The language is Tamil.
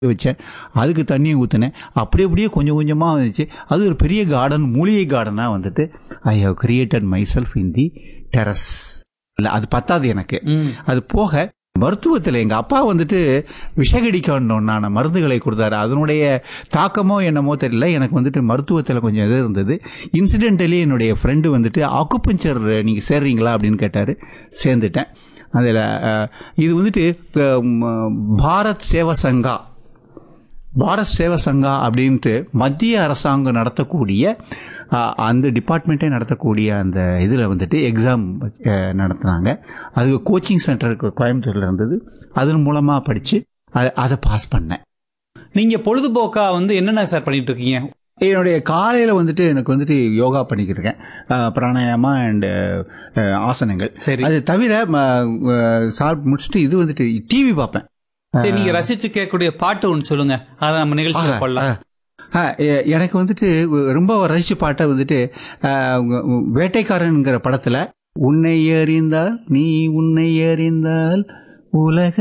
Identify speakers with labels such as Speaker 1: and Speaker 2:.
Speaker 1: வச்சேன். அதுக்கு தண்ணியை ஊற்றினேன். அப்படி அப்படியே கொஞ்சம் கொஞ்சமாக வந்துச்சு. அது ஒரு பெரிய கார்டன், மூலிகை கார்டனாக வந்துட்டு I have created my self in the terrace. இல்லை, அது பத்தாது எனக்கு. அது போக மருத்துவத்தில் எங்கள் அப்பா வந்துட்டு விஷகடிக்கணும்னான மருந்துகளை கொடுத்தாரு. அதனுடைய தாக்கமோ என்னமோ தெரியல, எனக்கு வந்துட்டு மருத்துவத்தில் கொஞ்சம் இது இருந்தது. இன்சிடென்டலி என்னுடைய ஃப்ரெண்டு வந்துட்டு அக்குபஞ்சர் நீங்கள் சேர்றீங்களா அப்படின்னு கேட்டார். சேர்ந்துட்டேன். அதில் இது வந்துட்டு பாரத் சேவா சங்கா அப்படின்ட்டு மத்திய அரசாங்கம் நடத்தக்கூடிய அந்த டிபார்ட்மெண்ட்டே நடத்தக்கூடிய அந்த இதில் வந்துட்டு எக்ஸாம் நடத்துனாங்க. அதுக்கு கோச்சிங் சென்டருக்கு கோயம்புத்தூரில் இருந்தது. அதன் மூலமாக படித்து அதை பாஸ் பண்ணேன்.
Speaker 2: நீங்கள் பொழுதுபோக்கா என்னென்ன சார் பண்ணிட்டு இருக்கீங்க?
Speaker 1: என்னுடைய காலையில் வந்துட்டு எனக்கு வந்துட்டு யோகா பண்ணிக்கிட்டு இருக்கேன். பிராணாயாமா அண்ட் ஆசனங்கள்.
Speaker 2: சரி.
Speaker 1: அது தவிர சாப்பிட்டு முடிச்சுட்டு இது வந்துட்டு டிவி பார்ப்பேன்.
Speaker 2: சரி, நீங்க ரசிச்சு கேட்கக்கூடிய பாட்டு ஒன்று சொல்லுங்க, அதை நம்ம நிகழ்ச்சியில போடலாம்.
Speaker 1: எனக்கு வந்துட்டு ரொம்ப ரசிச்ச பாட்டை வந்துட்டு வேட்டைக்காரன்ங்கிற படத்துல, உன்னை அறிந்தால் உலக